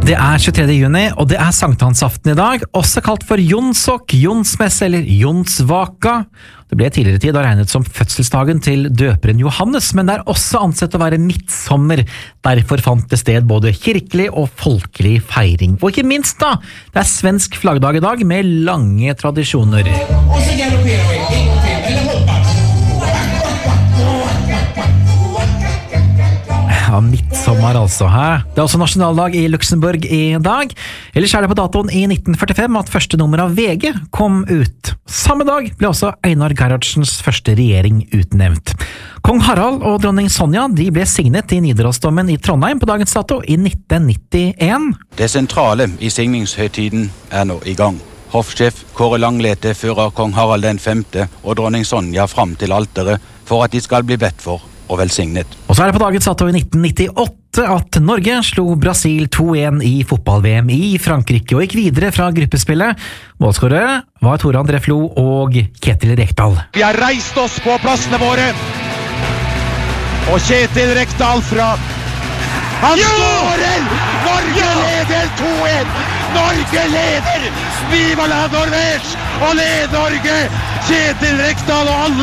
Det 23. juni, og det sankthansaften i dag, også kalt for Jonsok, Jonsmesse eller Jonsvaka. Det ble tidligere tid regnet som fødselsdagen til døperen Johannes, men det også ansett å være midtsommer. Derfor fant det sted både kirkelig og folkelig feiring. Og ikke minst da, det svensk flaggdag i dag med lange tradisjoner. Og så galopperer vi, en gang til, eller hopper. Ja, midtsommer altså, hæ? Det også nasjonaldag i Luxembourg i dag. Ellers det på datoen i 1945 at første nummer av VG kom ut. Samme dag ble også Einar Gerhardsens første regjering utnevnt. Kong Harald og dronning Sonja de ble signet i Nidarosdomen i Trondheim på dagens dato i 1991. Det sentrale i signingshøytiden nå i gang. Hoffsjef Kåre Langlete fører kong Harald den 5. og dronning Sonja fram til alteret for at de skal bli bedt for og velsignet. Og så det på dagens dato i 1998 at Norge slo Brasil 2-1 i fotball-VM i Frankrike og gikk videre fra gruppespillet. Målskårere var Tore André Flo og Ketil Rekdal. Vi har reist oss på plassene våre, og Ketil Rekdal fra... Han skårer! Norge leder 2-1! Norge leder! Viva la Norvège! Og led Norge! Ketil Rekdal og alle